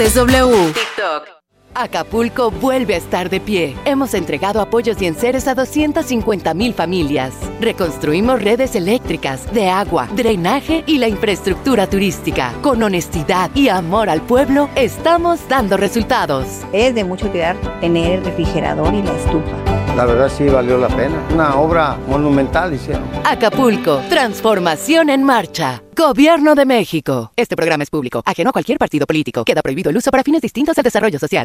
Es W. TikTok. Acapulco vuelve a estar de pie. Hemos entregado apoyos y enseres a 250,000 familias. Reconstruimos redes eléctricas, de agua, drenaje y la infraestructura turística. Con honestidad y amor al pueblo, estamos dando resultados. Es de mucho cuidar tener el refrigerador y la estufa. La verdad sí valió la pena. Una obra monumental hicieron. Acapulco, transformación en marcha. Gobierno de México. Este programa es público, ajeno a cualquier partido político. Queda prohibido el uso para fines distintos al desarrollo social.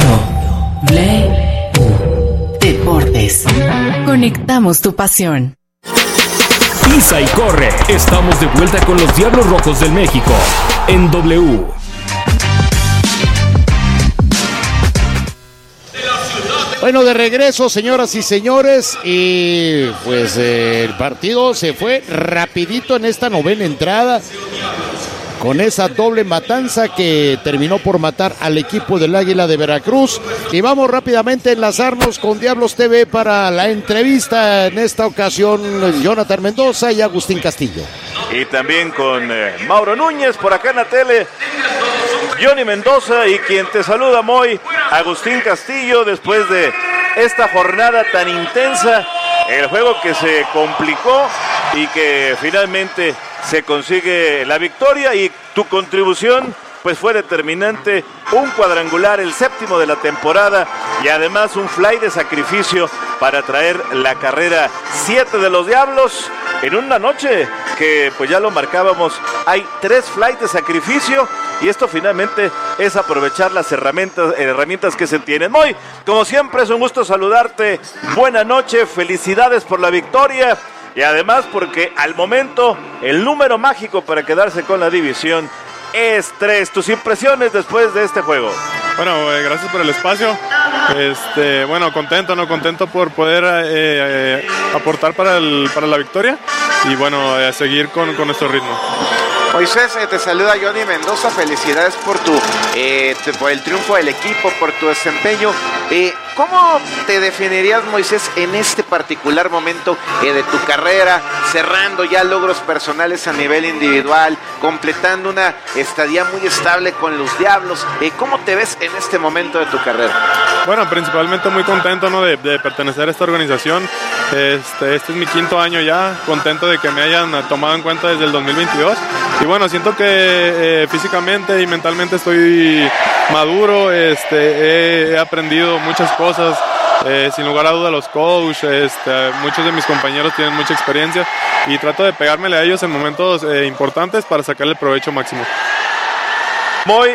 Deportes. Conectamos tu pasión. Pisa y corre. Estamos de vuelta con los Diablos Rojos del México en W. Bueno, de regreso, señoras y señores, y pues el partido se fue rapidito en esta novena entrada, con esa doble matanza que terminó por matar al equipo del Águila de Veracruz. Y vamos rápidamente a enlazarnos con Diablos TV para la entrevista, en esta ocasión Jonathan Mendoza y Agustín Castillo. Y también con Mauro Núñez por acá en la tele, Johnny Mendoza, y quien te saluda, Moy, Agustín Castillo, después de esta jornada tan intensa, el juego que se complicó y que finalmente se consigue la victoria, y tu contribución pues fue determinante, un cuadrangular, el séptimo de la temporada, y además un fly de sacrificio para traer la carrera 7 de los Diablos en una noche que pues ya lo marcábamos, hay 3 flights de sacrificio, y esto finalmente es aprovechar las herramientas que se tienen. Moy, como siempre es un gusto saludarte, buena noche, felicidades por la victoria, y además porque al momento el número mágico para quedarse con la división es 3. Tus impresiones después de este juego. Bueno, gracias por el espacio. Bueno, contento por poder aportar para la victoria y bueno, seguir con nuestro ritmo. Moisés, te saluda Johnny Mendoza, felicidades por por el triunfo del equipo, por tu desempeño. ¿Cómo te definirías, Moisés, en este particular momento de tu carrera, cerrando ya logros personales a nivel individual, completando una estadía muy estable con los Diablos? ¿Cómo te ves en este momento de tu carrera? Bueno, principalmente muy contento, ¿no?, de pertenecer a esta organización. Este es mi 5º año ya, contento de que me hayan tomado en cuenta desde el 2022. Y bueno, siento que físicamente y mentalmente estoy maduro, he aprendido muchas cosas, sin lugar a duda los coaches, muchos de mis compañeros tienen mucha experiencia y trato de pegármele a ellos en momentos importantes para sacarle el provecho máximo. Moy,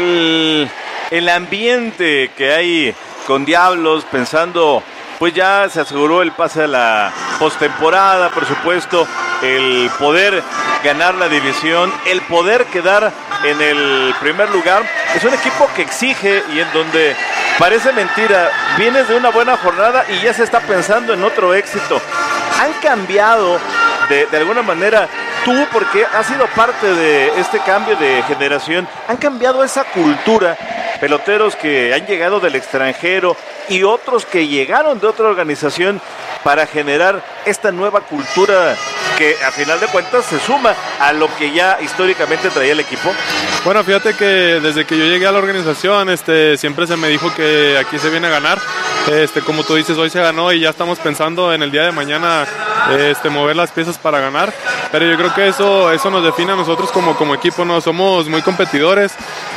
el ambiente que hay con Diablos, pensando, pues ya se aseguró el pase a la postemporada, por supuesto, el poder ganar la división, el poder quedar en el primer lugar. Es un equipo que exige y en donde parece mentira, vienes de una buena jornada y ya se está pensando en otro éxito. Han cambiado de alguna manera, tú, porque has sido parte de este cambio de generación, han cambiado esa cultura, peloteros que han llegado del extranjero y otros que llegaron de otra organización para generar esta nueva cultura que a final de cuentas se suma a lo que ya históricamente traía el equipo. Bueno, fíjate que desde que yo llegué a la organización, siempre se me dijo que aquí se viene a ganar. Como tú dices, hoy se ganó y ya estamos pensando en el día de mañana mover las piezas para ganar. Pero yo creo que eso nos define a nosotros como equipo, ¿no? Somos muy competidores.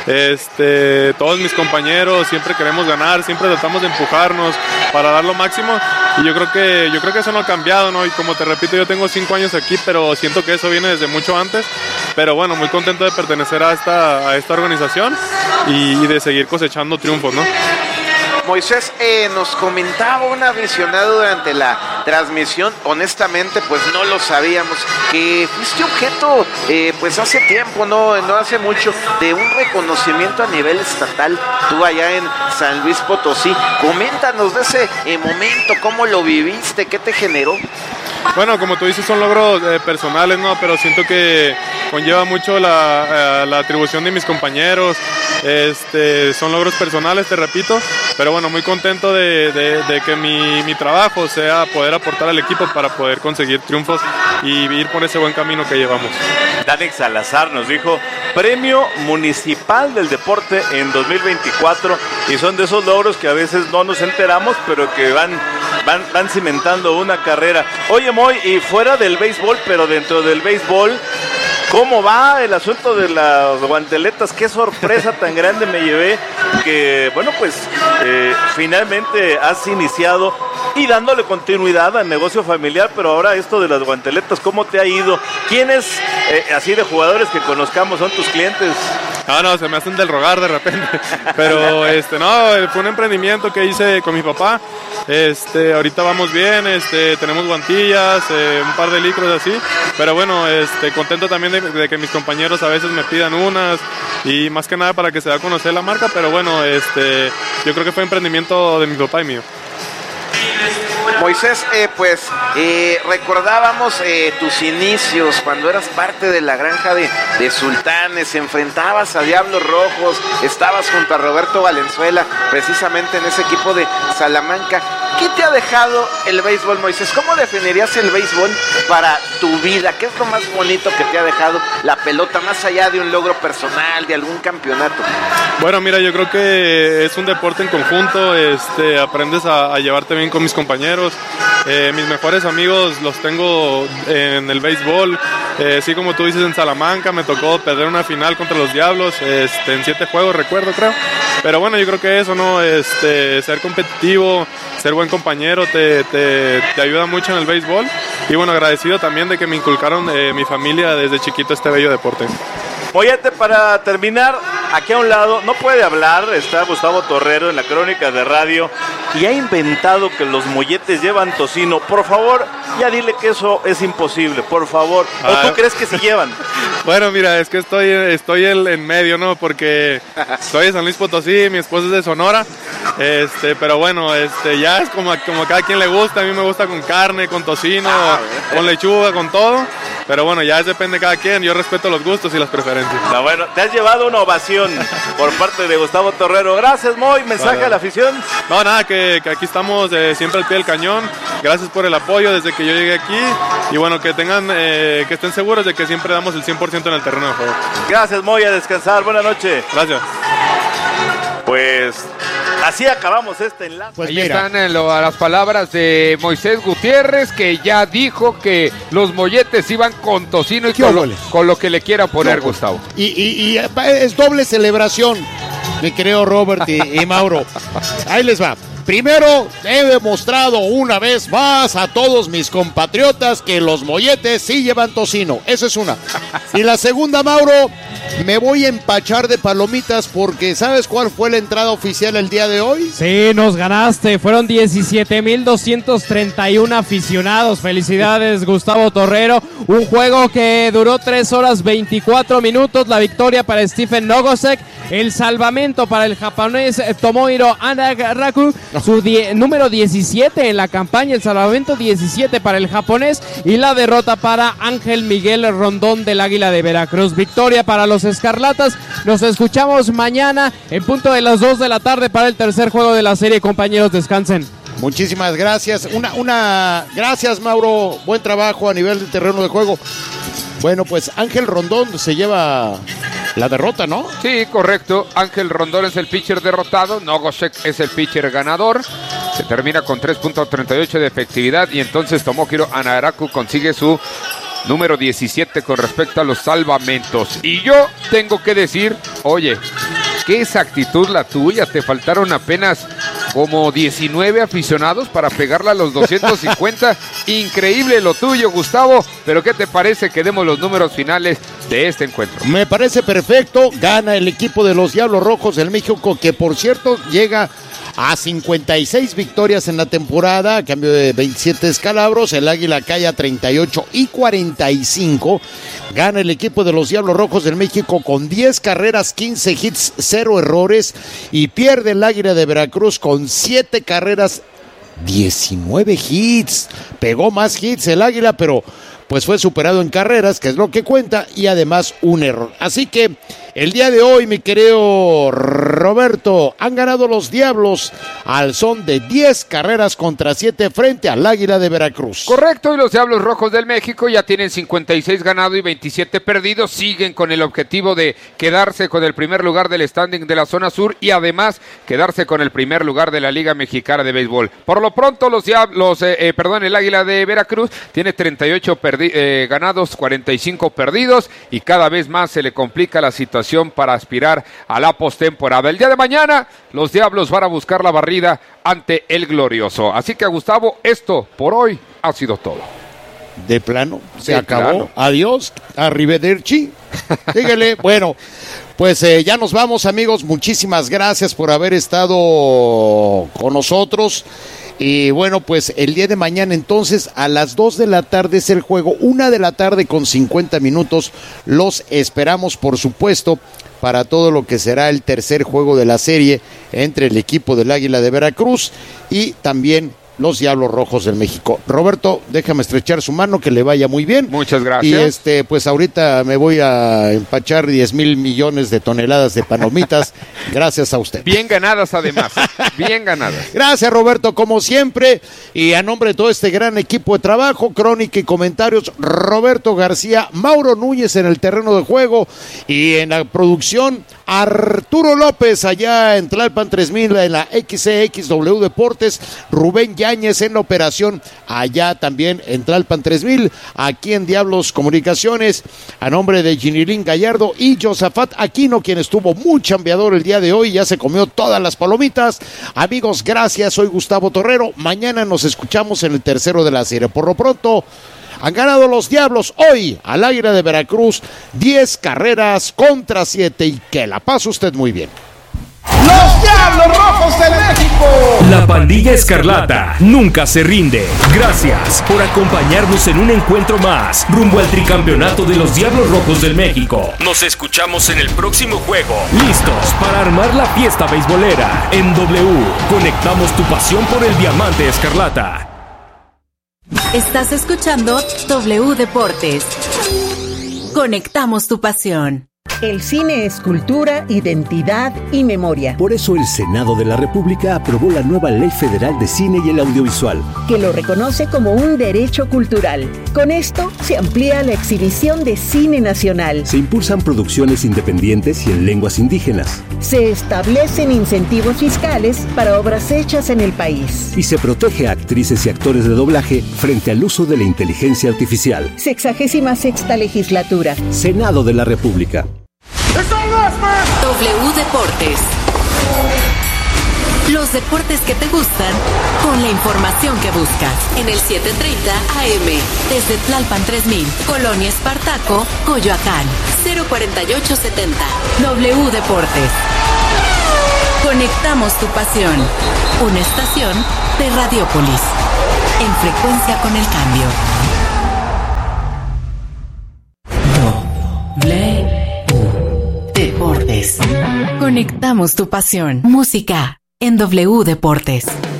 Todos mis compañeros siempre queremos ganar, siempre tratamos de empujarnos para dar lo máximo. Y yo creo que eso no ha cambiado, ¿no? Y como te repito, yo tengo 5 años aquí, pero siento que eso viene desde mucho antes. Pero bueno, muy contento de pertenecer a esta organización y de seguir cosechando triunfos, ¿no? Moisés, nos comentaba un aficionado durante la transmisión, honestamente pues no lo sabíamos, que fuiste objeto pues hace tiempo, no hace mucho, de un reconocimiento a nivel estatal, tú allá en San Luis Potosí. Coméntanos de ese momento, cómo lo viviste, qué te generó. Bueno, como tú dices, son logros personales, ¿no? Pero siento que conlleva mucho la atribución de mis compañeros. son logros personales, te repito, pero bueno, muy contento de que mi trabajo sea poder aportar al equipo para poder conseguir triunfos y ir por ese buen camino que llevamos. Danex Salazar nos dijo: Premio Municipal del Deporte en 2024, y son de esos logros que a veces no nos enteramos, pero que van cimentando una carrera. Oye, Moy, y fuera del béisbol, pero dentro del béisbol, ¿cómo va el asunto de las guanteletas? Qué sorpresa tan grande me llevé, que bueno, pues finalmente has iniciado y dándole continuidad al negocio familiar, pero ahora esto de las guanteletas, ¿cómo te ha ido? ¿Quiénes, así de jugadores que conozcamos, son tus clientes? No, se me hacen del rogar de repente, pero no, fue un emprendimiento que hice con mi papá. Ahorita vamos bien, tenemos guantillas, un par de licros así, pero bueno, contento también de que mis compañeros a veces me pidan unas, y más que nada para que se dé a conocer la marca, pero bueno, yo creo que fue emprendimiento de mi papá y mío. Moisés, recordábamos tus inicios cuando eras parte de la granja de Sultanes, enfrentabas a Diablos Rojos, estabas junto a Roberto Valenzuela, precisamente en ese equipo de Salamanca. ¿Qué te ha dejado el béisbol, Moisés? ¿Cómo definirías el béisbol para tu vida? ¿Qué es lo más bonito que te ha dejado la pelota, más allá de un logro personal, de algún campeonato? Bueno, mira, yo creo que es un deporte en conjunto, aprendes a llevarte bien con mis compañeros. Mis mejores amigos los tengo en el béisbol, así como tú dices, en Salamanca me tocó perder una final contra los Diablos, en 7 juegos recuerdo, creo, pero bueno, yo creo que eso, ¿no? Ser competitivo, ser buen compañero te ayuda mucho en el béisbol, y bueno, agradecido también de que me inculcaron mi familia desde chiquito este bello deporte. Moyete, para terminar, aquí a un lado, no puede hablar, está Gustavo Torrero en la crónica de radio y ha inventado que los molletes llevan tocino. Por favor, ya dile que eso es imposible, por favor. ¿O tú crees que sí llevan? Bueno, mira, es que estoy en medio, ¿no? Porque soy de San Luis Potosí, mi esposa es de Sonora, pero bueno, ya es como a cada quien le gusta. A mí me gusta con carne, con tocino, con lechuga, con todo. Pero bueno, ya depende de cada quien. Yo respeto los gustos y las preferencias. No, bueno, te has llevado una ovación por parte de Gustavo Torrero. Gracias, Moy. ¿Mensaje a la afición? No, nada, que aquí estamos siempre al pie del cañón. Gracias por el apoyo desde que yo llegué aquí. Y bueno, que estén seguros de que siempre damos el 100% en el terreno de juego. Gracias, Moy. A descansar. Buenas noches. Gracias. Pues así acabamos este enlace. Pues ahí están las palabras de Moisés Gutiérrez, que ya dijo que los molletes iban con tocino y con lo que le quiera poner Gustavo. Y es doble celebración, mi querido Robert y Mauro. Ahí les va. Primero, he demostrado una vez más a todos mis compatriotas que los molletes sí llevan tocino. Eso es una. Y la segunda, Mauro, me voy a empachar de palomitas porque ¿sabes cuál fue la entrada oficial el día de hoy? Sí, nos ganaste. Fueron 17,231 aficionados. Felicidades, Gustavo Torrero. Un juego que duró 3 horas 24 minutos. La victoria para Stephen Nogosek. El salvamento para el japonés Tomohiro Anagaraku. Su número 17 en la campaña. El salvamento 17 para el japonés. Y la derrota para Ángel Miguel Rondón del Águila de Veracruz. Victoria para los Escarlatas. Nos escuchamos mañana en punto de las 2 de la tarde para el tercer juego de la serie. Compañeros, descansen. Muchísimas gracias. Gracias, Mauro. Buen trabajo a nivel del terreno de juego. Bueno, pues Ángel Rondón se lleva la derrota, ¿no? Sí, correcto. Ángel Rondón es el pitcher derrotado. Nogosek es el pitcher ganador. Se termina con 3.38 de efectividad y entonces Tomohiro Anagaraku consigue su número 17 con respecto a los salvamentos. Y yo tengo que decir, oye, qué exactitud la tuya. Te faltaron apenas como 19 aficionados para pegarla a los 250. Increíble lo tuyo, Gustavo. Pero ¿qué te parece que demos los números finales de este encuentro? Me parece perfecto. Gana el equipo de los Diablos Rojos del México, que por cierto llega a 56 victorias en la temporada, a cambio de 27 descalabros. El Águila cae a 38 y 45. Gana el equipo de los Diablos Rojos del México con 10 carreras, 15 hits, 0 errores. Y pierde el Águila de Veracruz con 7 carreras, 19 hits. Pegó más hits el Águila, pero pues fue superado en carreras, que es lo que cuenta, y además un error. Así que El día de hoy, mi querido Roberto, han ganado los Diablos al son de 10 carreras contra 7 frente al Águila de Veracruz. Correcto, y los Diablos Rojos del México ya tienen 56 ganados y 27 perdidos. Siguen con el objetivo de quedarse con el primer lugar del standing de la zona sur y además quedarse con el primer lugar de la Liga Mexicana de Béisbol. Por lo pronto, el Águila de Veracruz tiene 38 ganados, 45 perdidos y cada vez más se le complica la situación para aspirar a la postemporada. El día de mañana, los Diablos van a buscar la barrida ante el Glorioso. Así que, Gustavo, esto por hoy ha sido todo. De plano, se De acabó. plano. Adiós, arrivederci. Dígale, bueno, pues ya nos vamos, amigos. Muchísimas gracias por haber estado con nosotros. Y bueno, pues el día de mañana entonces a las 2 de la tarde es el juego, 1 de la tarde con 50 minutos. Los esperamos, por supuesto, para todo lo que será el tercer juego de la serie entre el equipo del Águila de Veracruz y también los Diablos Rojos del México. Roberto, déjame estrechar su mano, que le vaya muy bien. Muchas gracias. Y pues ahorita me voy a empachar 10,000 millones de toneladas de palomitas. Gracias a usted. Bien ganadas además, bien ganadas. Gracias, Roberto, como siempre. Y a nombre de todo este gran equipo de trabajo, crónica y comentarios, Roberto García, Mauro Núñez en el terreno de juego y en la producción, Arturo López allá en Tlalpan 3000 en la XCXW Deportes, Rubén Yáñez en la operación allá también en Tlalpan 3000, aquí en Diablos Comunicaciones, a nombre de Ginilín Gallardo y Josafat Aquino, quien estuvo muy chambeador el día de hoy, ya se comió todas las palomitas. Amigos, gracias, soy Gustavo Torrero, mañana nos escuchamos en el tercero de la serie. Por lo pronto, han ganado los Diablos hoy al Águila de Veracruz 10 carreras contra 7 y que la pase usted muy bien. ¡Los Diablos Rojos de México! La pandilla escarlata nunca se rinde. Gracias por acompañarnos en un encuentro más rumbo al tricampeonato de los Diablos Rojos del México. Nos escuchamos en el próximo juego. Listos para armar la fiesta beisbolera. En W, conectamos tu pasión por el diamante escarlata. Estás escuchando W Deportes. Conectamos tu pasión. El cine es cultura, identidad y memoria. Por eso el Senado de la República aprobó la nueva Ley Federal de Cine y el Audiovisual, que lo reconoce como un derecho cultural. Con esto se amplía la exhibición de cine nacional. Se impulsan producciones independientes y en lenguas indígenas. Se establecen incentivos fiscales para obras hechas en el país. Y se protege a actrices y actores de doblaje frente al uso de la inteligencia artificial. 66ª Legislatura. Senado de la República. W Deportes. Los deportes que te gustan con la información que buscas. En el 730 AM. Desde Tlalpan 3000, Colonia Espartaco, Coyoacán. 04870. W Deportes. Conectamos tu pasión. Una estación de Radiópolis. En frecuencia con el cambio. Deportes. Conectamos tu pasión. Música en W Deportes.